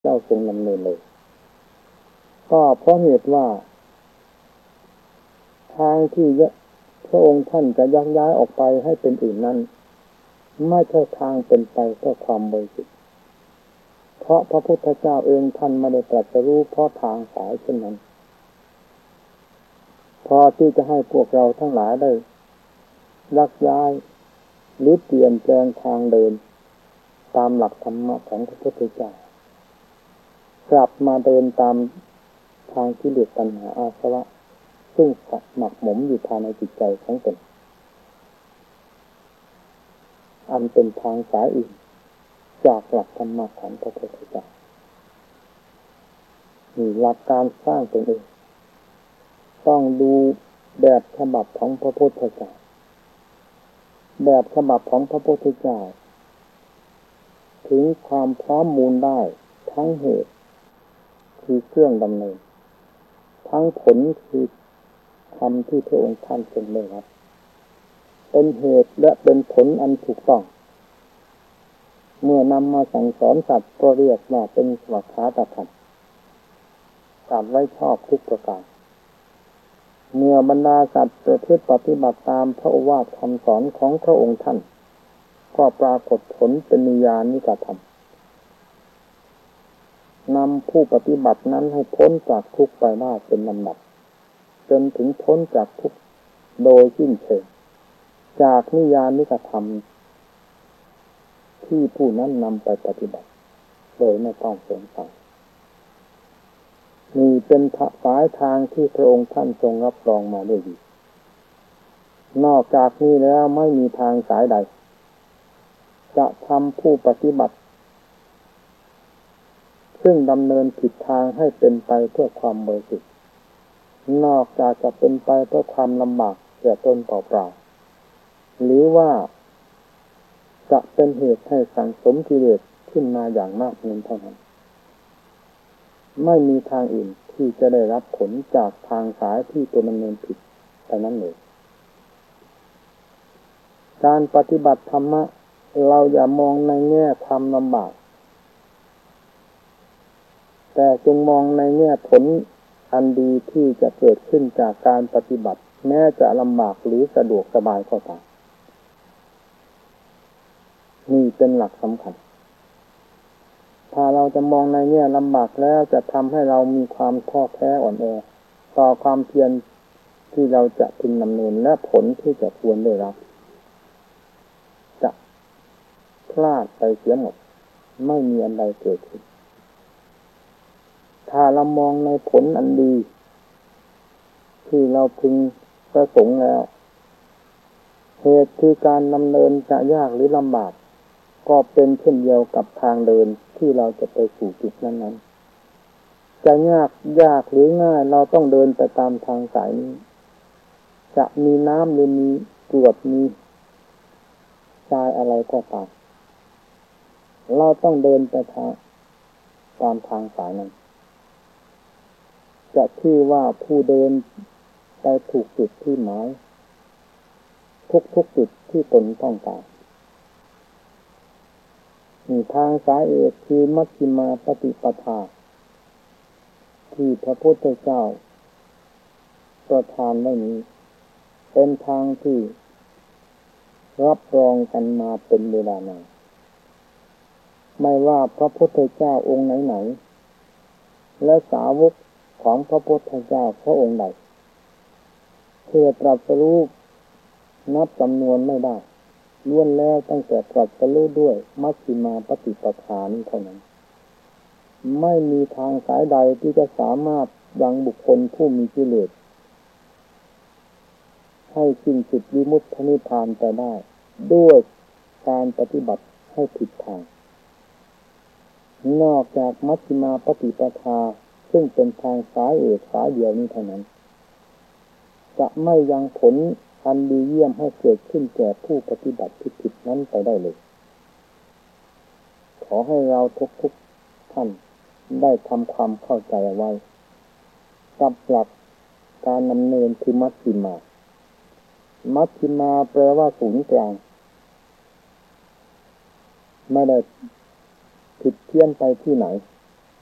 เจ้าทรงดำเนินเลยก็เพราะเหตุว่าทางที่พระองค์ท่านจะยักย้ายออกไปให้เป็นอื่นนั้นไม่ใช่ทางเป็นไปเพื่อความบริสุทธิ์เพราะพระพุทธเจ้าเองท่านไม่ได้ตรัสรู้เพราะทางสายเช่นนั้นพอที่จะให้พวกเราทั้งหลายได้ยักย้ายหรือเปลี่ยนแปลงทางเดินตามหลักธรรมะของพระพุทธเจ้ากลับมาเดินตามทางกิเลสตัณหาอาสวะซึ่งหมักหมมอยู่ภายในจิตใจของตนอันเป็นทางสายอื่นจากหลักธรรมะของพระพุทธเจ้านี่หลักการสร้างตนเองต้องดูแบบฉบับของพระพุทธเจ้าแบบฉบับของพระพุทธเจ้าถึงความพร้อมมูลได้ทั้งเหตุคือเครื่องดำเนินทั้งผลคือธรรมที่พระองค์ท่านทรงได้รับเป็นเหตุและเป็นผลอันถูกต้องเมื่อนำมาสั่งสอนสัตว์ก็เรียกว่าเป็นสวากขาตธรรมตามไว้ชอบทุกประการเมื่อบรรดาสัตว์ประพฤติปฏิบัติตามพระโอวาทคำสอนของพระองค์ท่านก็ปรากฏผลเป็นนิยานิกธรรมนำผู้ปฏิบัตินั้นให้พ้นจากทุกข์ไปได้เป็นลำดับจนถึงพ้นจากทุกข์โดยสิ้นเชิงจากนิยานิกธรรมที่ผู้นั้นนำไปปฏิบัติโดยไม่ต้องสงสัยนี่เป็นสายทางที่พระองค์ท่านทรงรับรองมาด้วยดีนอกจากนี้แล้วไม่มีทางสายใดจะทำผู้ปฏิบัติซึ่งดำเนินผิดทางให้เป็นไปเพื่อความบริสุทธิ์นอกจากจะเป็นไปเพื่อความลำบากแก่ตนเปล่าๆหรือว่าจะเป็นเหตุให้สังสมกิเลสขึ้นมาอย่างมากเพียงเท่านั้นไม่มีทางอื่นที่จะได้รับผลจากทางสายที่ตัวดำเนินผิดแต่นั้นเลยการปฏิบัติธรรมะเราอย่ามองในแง่ความลำบากแต่จงมองในแง่ผลอันดีที่จะเกิดขึ้นจากการปฏิบัติแม้จะลำบากหรือสะดวกสบายก็ตามนี่เป็นหลักสำคัญถ้าเราจะมองในแง่ลำบากแล้วจะทำให้เรามีความท้อแท้อ่อนแอต่อความเพียรที่เราจะพึงดำเนินและผลที่จะควรได้รับจะพลาดไปเสียหมดไม่มีอันใดเกิดขึ้นถ้าเรามองในผลอันดีที่เราพึงประสงค์แล้วเหตุคือการดำเนินจะยากหรือลำบากก็เป็นเช่นเดียวกับทางเดินที่เราจะไปสู่จุดนั้นๆจะยากหรือง่ายเราต้องเดินไปตามทางสายนี้จะมีน้ำหรือมีกรวดมีทรายอะไรก็ตามเราต้องเดินไปตามทางสายนั้นจะชื่อว่าผู้เดินไปถูกจุดที่หมายทุกจุดที่ตนต้องการมีทางสายเอกคือมัชฌิมาปฏิปทาที่พระพุทธเจ้าประทานไว้นี้เป็นทางที่รับรองกันมาเป็นเวลานานไม่ว่าพระพุทธเจ้าองค์ไหนๆและสาวกของพระพุทธเจ้าพระองค์ใดเพื่อตรัสรู้นับจำนวนไม่ได้ล้วนแล้วตั้งแต่ตรัสรู้ด้วยมัชฌิมาปฏิปทานี้เท่านั้นไม่มีทางสายใดที่จะสามารถยังบุคคลผู้มีกิเลสให้สิ้นสุดวิมุตตินิพพานไปได้ด้วยการปฏิบัติให้ผิดทางนอกจากมัชฌิมาปฏิปทาซึ่งเป็นทางสายเอกสายเดียวนี้เท่านั้นจะไม่ยังผลอันดีเยี่ยมให้เกิดขึ้นแก่ผู้ปฏิบัติผิดๆนั้นไปได้เลยขอให้เราทุกท่านได้ทำความเข้าใจเอาไว้กับหลักการดำเนินคือมัชฌิมามัชฌิมาแปลว่าศูนย์กลางไม่ได้ผิดเพี้ยนไปที่ไหน